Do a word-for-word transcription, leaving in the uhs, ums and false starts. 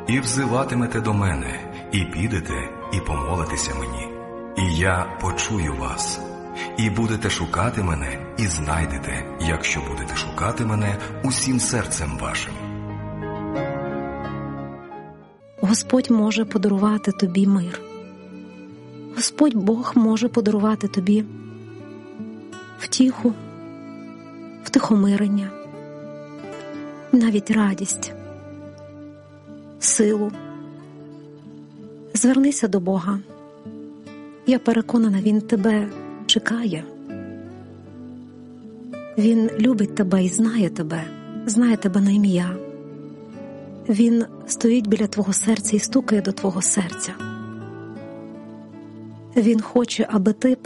І взиватимете до мене, і підете, і помолитеся мені. І я почую вас. І будете шукати мене, і знайдете, якщо будете шукати мене усім серцем вашим. Господь може подарувати тобі мир. Господь Бог може подарувати тобі втіху, втихомирення, навіть радість, силу. Звернися до Бога. Я переконана, Він тебе чекає. Він любить тебе і знає тебе, знає тебе на ім'я. Він стоїть біля твого серця і стукає до твого серця. Він хоче, аби ти